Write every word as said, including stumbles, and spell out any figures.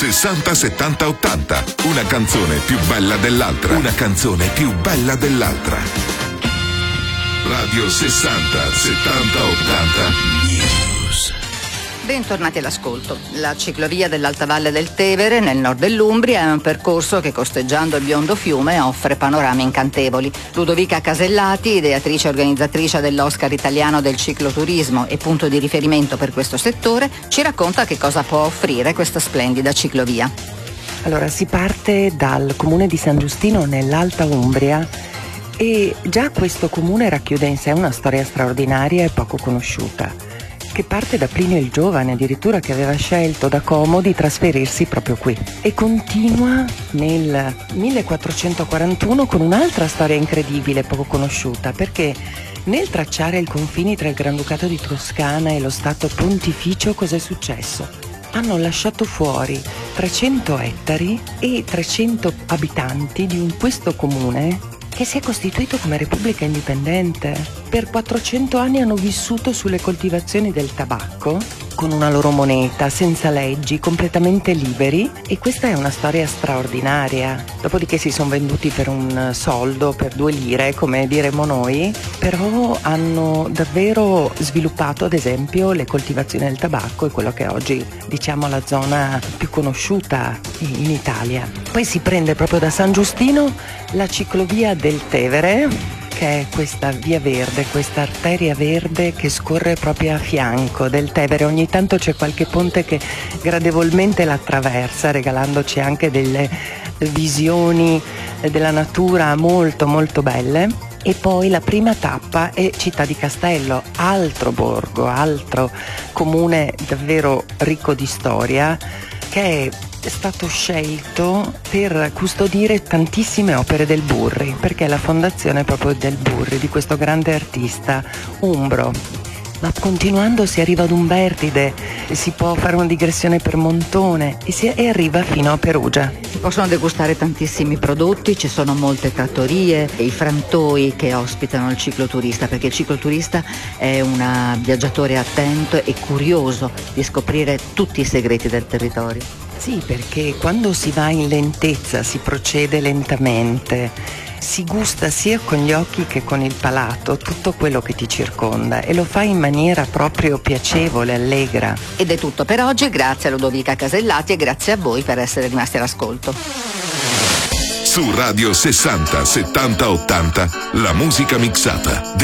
sessanta settanta ottanta. Una canzone più bella dell'altra. Una canzone più bella dell'altra. Radio sessanta settanta ottanta News. Bentornati all'ascolto. La ciclovia dell'Alta Valle del Tevere, nel nord dell'Umbria, è un percorso che, costeggiando il biondo fiume, offre panorami incantevoli. Ludovica Casellati, ideatrice e organizzatrice dell'Oscar italiano del cicloturismo e punto di riferimento per questo settore, ci racconta che cosa può offrire questa splendida ciclovia. Allora, si parte dal comune di San Giustino, nell'Alta Umbria, e già questo comune racchiude in sé una storia straordinaria e poco conosciuta, che parte da Plinio il Giovane, addirittura, che aveva scelto da Como di trasferirsi proprio qui, e continua nel millequattrocentoquarantuno con un'altra storia incredibile, poco conosciuta, perché nel tracciare i confini tra il Granducato di Toscana e lo Stato Pontificio cos'è successo? Hanno lasciato fuori trecento ettari e trecento abitanti di un, questo comune che si è costituito come repubblica indipendente. Per quattrocento anni hanno vissuto sulle coltivazioni del tabacco, con una loro moneta, senza leggi, completamente liberi, e questa è una storia straordinaria. Dopodiché si sono venduti per un soldo, per due lire, come diremmo noi, però hanno davvero sviluppato, ad esempio, le coltivazioni del tabacco e quello che oggi diciamo la zona più conosciuta in Italia. Poi si prende proprio da San Giustino la ciclovia del Tevere, che è questa via verde, questa arteria verde che scorre proprio a fianco del Tevere. Ogni tanto c'è qualche ponte che gradevolmente la attraversa, regalandoci anche delle visioni della natura molto molto belle. E poi la prima tappa è Città di Castello, altro borgo, altro comune davvero ricco di storia, che è stato scelto per custodire tantissime opere del Burri, perché è la fondazione proprio del Burri, di questo grande artista umbro. Ma continuando si arriva ad Umbertide, si può fare una digressione per Montone e si e arriva fino a Perugia. Si possono degustare tantissimi prodotti, ci sono molte trattorie e i frantoi che ospitano il cicloturista, perché il cicloturista è un viaggiatore attento e curioso di scoprire tutti i segreti del territorio. Sì, perché quando si va in lentezza si procede lentamente, si gusta sia con gli occhi che con il palato tutto quello che ti circonda e lo fai in maniera proprio piacevole, allegra. Ed è tutto per oggi, grazie a Ludovica Casellati e grazie a voi per essere rimasti all'ascolto. Su Radio sessanta settanta ottanta la musica mixata